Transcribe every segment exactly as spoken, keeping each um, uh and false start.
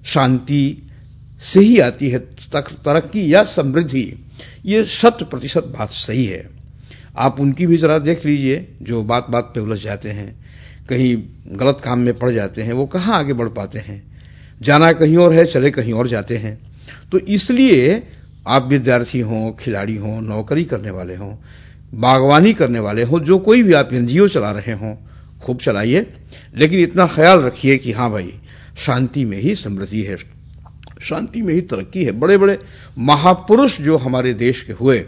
शांति से ही आती है तरक्की या समृद्धि। ये शत प्रतिशत बात सही है। आप उनकी भी जरा देख लीजिए जो बात बात पे उलझ जाते हैं, कहीं गलत काम में पड़ जाते हैं, वो कहाँ आगे बढ़ पाते हैं। जाना कहीं और है, चले कहीं और जाते हैं। तो इसलिए आप विद्यार्थी हों, खिलाड़ी हों, नौकरी करने वाले हों, बागवानी करने वाले हों, जो कोई भी आप एनजीओ चला रहे हों, खूब चलाइए, लेकिन इतना ख्याल रखिए कि हाँ भाई, शांति में ही समृद्धि है, शांति में ही तरक्की है। बड़े बड़े महापुरुष जो हमारे देश के हुए,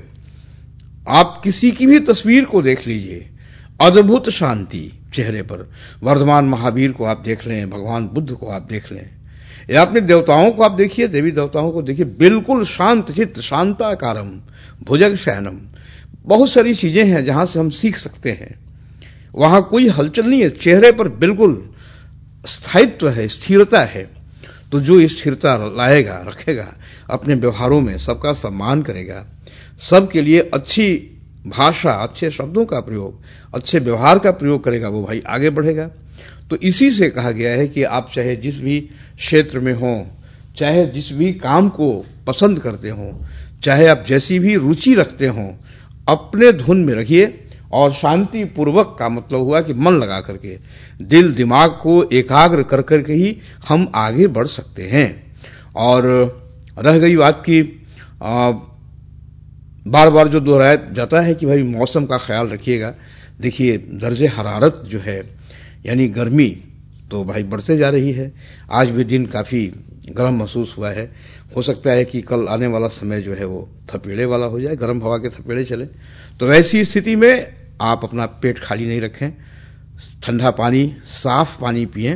आप किसी की भी तस्वीर को देख लीजिए, अद्भुत शांति चेहरे पर। वर्धमान महावीर को आप देख लें, भगवान बुद्ध को आप देख लें, या अपने देवताओं को आप देखिए, देवी देवताओं को देखिए, बिल्कुल शांत चित्त, शांताकारम भुजग शयनम। बहुत सारी चीजें हैं जहां से हम सीख सकते हैं। वहां कोई हलचल नहीं है, चेहरे पर बिल्कुल स्थायित्व है, स्थिरता है। तो जो स्थिरता लाएगा, रखेगा अपने व्यवहारों में, सबका सम्मान करेगा, सबके लिए अच्छी भाषा, अच्छे शब्दों का प्रयोग, अच्छे व्यवहार का प्रयोग करेगा, वो भाई आगे बढ़ेगा। तो इसी से कहा गया है कि आप चाहे जिस भी क्षेत्र में हो, चाहे जिस भी काम को पसंद करते हो, चाहे आप जैसी भी रुचि रखते हो, अपने धुन में रखिए। और शांति पूर्वक का मतलब हुआ कि मन लगा करके, दिल दिमाग को एकाग्र कर करके ही हम आगे बढ़ सकते हैं। और रह गई बात की आ, बार बार जो दोहराया जाता है कि भाई मौसम का ख्याल रखिएगा। देखिए दर्जे हरारत जो है, यानी गर्मी तो भाई बढ़ते जा रही है। आज भी दिन काफी गर्म महसूस हुआ है। हो सकता है कि कल आने वाला समय जो है वो थपेड़े वाला हो जाए, गर्म हवा के थपेड़े चले। तो वैसी स्थिति में आप अपना पेट खाली नहीं रखें, ठंडा पानी, साफ पानी पिएं,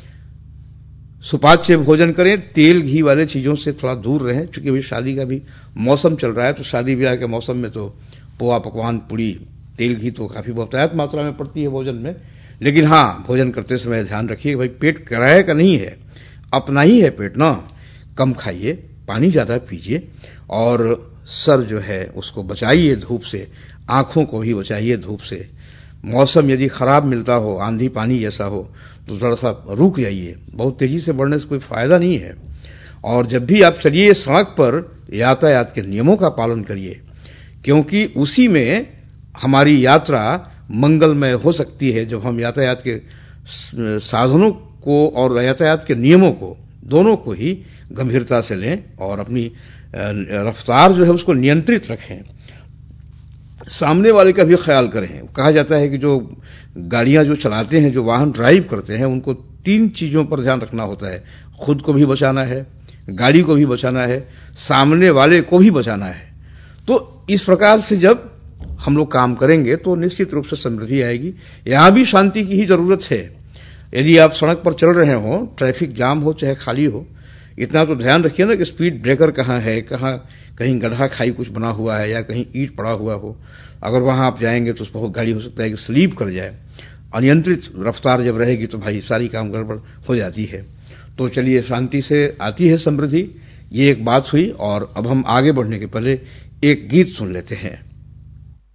सुपाच्य भोजन करें, तेल घी वाले चीजों से थोड़ा दूर रहें। चूंकि अभी शादी का भी मौसम चल रहा है, तो शादी ब्याह के मौसम में तो पोहा, पकवान, पूड़ी, तेल घी तो काफी बहुतायत मात्रा में पड़ती है भोजन में। लेकिन हाँ, भोजन करते समय ध्यान रखिए भाई पेट किराए का नहीं है, अपना ही है पेट ना। कम खाइए, पानी ज्यादा पीजिए, और सर जो है उसको बचाइए धूप से, आंखों को भी बचाइए धूप से। मौसम यदि खराब मिलता हो, आंधी पानी जैसा हो, तो थोड़ा सा रुक जाइए, बहुत तेजी से बढ़ने से कोई फायदा नहीं है। और जब भी आप चलिए सड़क पर, यातायात के नियमों का पालन करिए, क्योंकि उसी में हमारी यात्रा मंगलमय हो सकती है जब हम यातायात के साधनों को और यातायात के नियमों को, दोनों को ही गंभीरता से लें और अपनी रफ्तार जो है उसको नियंत्रित रखें। सामने वाले का भी ख्याल करें। कहा जाता है कि जो गाड़ियां जो चलाते हैं, जो वाहन ड्राइव करते हैं, उनको तीन चीजों पर ध्यान रखना होता है। खुद को भी बचाना है, गाड़ी को भी बचाना है, सामने वाले को भी बचाना है। तो इस प्रकार से जब हम लोग काम करेंगे तो निश्चित रूप से समृद्धि आएगी। यहां भी शांति की ही जरूरत है। यदि आप सड़क पर चल रहे हो, ट्रैफिक जाम हो चाहे खाली हो, इतना तो ध्यान रखिए ना कि स्पीड ब्रेकर कहाँ है, कहाँ कहीं गड्ढा खाई कुछ बना हुआ है या कहीं ईंट पड़ा हुआ हो। अगर वहां आप जाएंगे तो बहुत गाड़ी हो सकता है कि स्लीप कर जाए। अनियंत्रित रफ्तार जब रहेगी तो भाई सारी काम गड़बड़ हो जाती है। तो चलिए, शांति से आती है समृद्धि, ये एक बात हुई। और अब हम आगे बढ़ने के पहले एक गीत सुन लेते हैं।